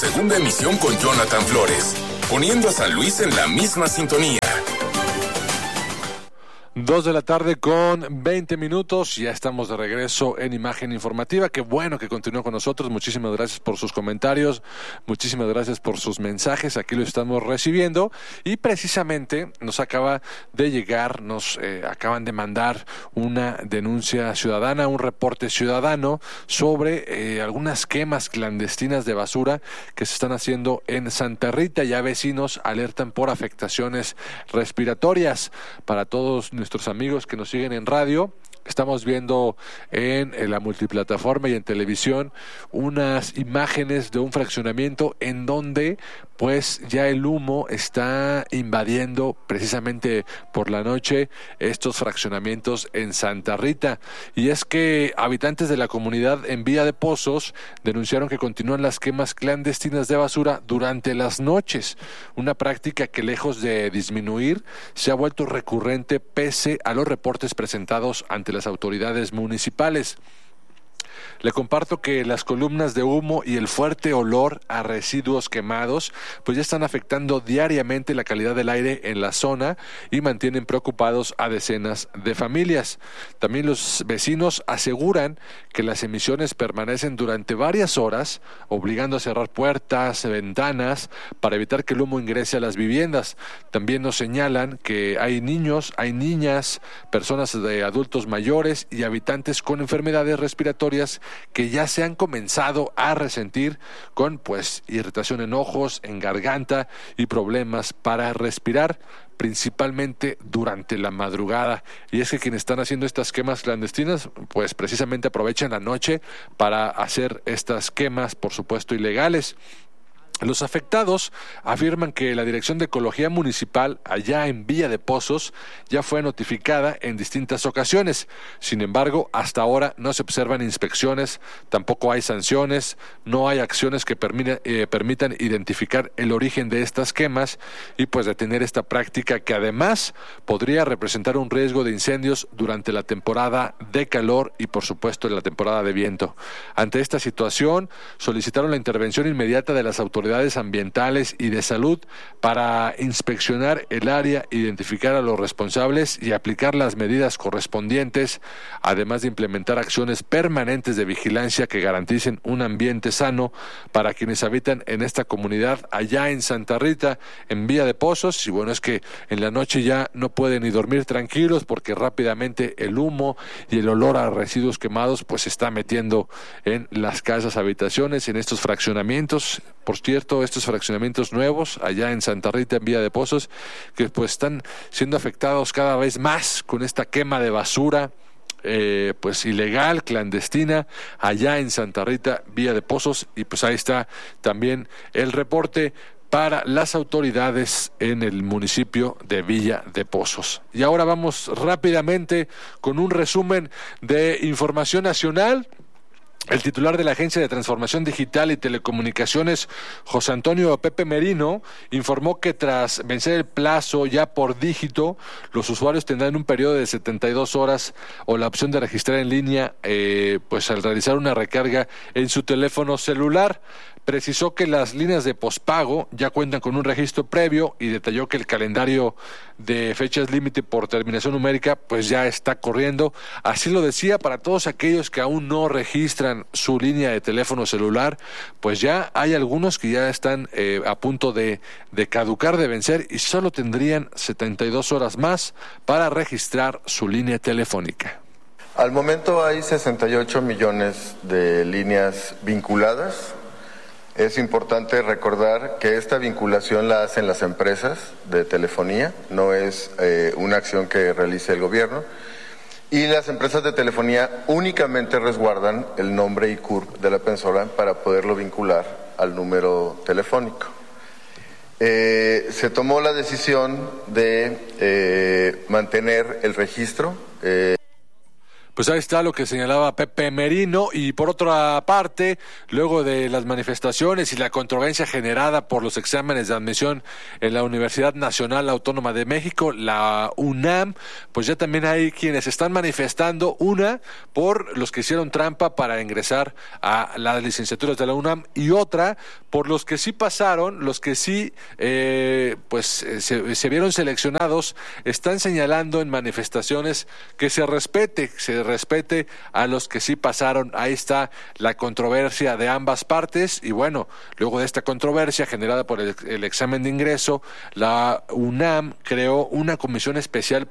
Segunda emisión con Jonathan Flores, poniendo a San Luis en la misma sintonía. 2:00 con 20 minutos, ya estamos de regreso en Imagen Informativa. Qué bueno que continúa con nosotros. Muchísimas gracias por sus comentarios, muchísimas gracias por sus mensajes. Aquí lo estamos recibiendo y precisamente nos acaba de llegar, nos acaban de mandar una denuncia ciudadana, un reporte ciudadano sobre algunas quemas clandestinas de basura que se están haciendo en Santa Rita. Ya vecinos alertan por afectaciones respiratorias. Para todos nuestros amigos que nos siguen en radio, estamos viendo en la multiplataforma y en televisión unas imágenes de un fraccionamiento en donde pues ya el humo está invadiendo precisamente por la noche estos fraccionamientos en Santa Rita. Y es que habitantes de la comunidad en Villa de Pozos denunciaron que continúan las quemas clandestinas de basura durante las noches, una práctica que lejos de disminuir se ha vuelto recurrente pese a los reportes presentados ante las autoridades municipales. Le comparto que las columnas de humo y el fuerte olor a residuos quemados pues ya están afectando diariamente la calidad del aire en la zona y mantienen preocupados a decenas de familias. También los vecinos aseguran que las emisiones permanecen durante varias horas, obligando a cerrar puertas, ventanas, para evitar que el humo ingrese a las viviendas. También nos señalan que hay niños, hay niñas, personas de adultos mayores y habitantes con enfermedades respiratorias que ya se han comenzado a resentir con pues irritación en ojos, en garganta y problemas para respirar, principalmente durante la madrugada. Y es que quienes están haciendo estas quemas clandestinas pues precisamente aprovechan la noche para hacer estas quemas, por supuesto ilegales. Los afectados afirman que la Dirección de Ecología Municipal, allá en Villa de Pozos, ya fue notificada en distintas ocasiones. Sin embargo, hasta ahora no se observan inspecciones, tampoco hay sanciones, no hay acciones que permitan identificar el origen de estas quemas y pues detener esta práctica que además podría representar un riesgo de incendios durante la temporada de calor y por supuesto en la temporada de viento. Ante esta situación, solicitaron la intervención inmediata de las autoridades ambientales y de salud para inspeccionar el área, identificar a los responsables y aplicar las medidas correspondientes, además de implementar acciones permanentes de vigilancia que garanticen un ambiente sano para quienes habitan en esta comunidad allá en Santa Rita, en Villa de Pozos. Y bueno, es que en la noche ya no pueden ni dormir tranquilos porque rápidamente el humo y el olor a residuos quemados pues se está metiendo en las casas, habitaciones, en estos fraccionamientos. Por cierto, estos fraccionamientos nuevos allá en Santa Rita, en Villa de Pozos, que pues están siendo afectados cada vez más con esta quema de basura pues ilegal, clandestina, allá en Santa Rita, Villa de Pozos. Y pues ahí está también el reporte para las autoridades en el municipio de Villa de Pozos. Y ahora vamos rápidamente con un resumen de información nacional. El titular de la Agencia de Transformación Digital y Telecomunicaciones, José Antonio Pepe Merino, informó que tras vencer el plazo ya por dígito, los usuarios tendrán un periodo de 72 horas o la opción de registrar en línea pues al realizar una recarga en su teléfono celular. Precisó que las líneas de pospago ya cuentan con un registro previo y detalló que el calendario de fechas límite por terminación numérica pues ya está corriendo. Así lo decía para todos aquellos que aún no registran su línea de teléfono celular, pues ya hay algunos que ya están a punto de caducar, de vencer y solo tendrían 72 horas más para registrar su línea telefónica. Al momento hay 68 millones de líneas vinculadas. Es importante recordar que esta vinculación la hacen las empresas de telefonía, no es una acción que realice el gobierno. Y las empresas de telefonía únicamente resguardan el nombre y CURP de la persona para poderlo vincular al número telefónico. Se tomó la decisión de mantener el registro. Pues ahí está lo que señalaba Pepe Merino. Y por otra parte, luego de las manifestaciones y la controversia generada por los exámenes de admisión en la Universidad Nacional Autónoma de México, la UNAM, pues ya también hay quienes están manifestando, una por los que hicieron trampa para ingresar a las licenciaturas de la UNAM, y otra por los que sí pasaron, los que sí se vieron seleccionados. Están señalando en manifestaciones que se respete a los que sí pasaron. Ahí está la controversia de ambas partes. Y bueno, luego de esta controversia generada por el examen de ingreso, la UNAM creó una comisión especial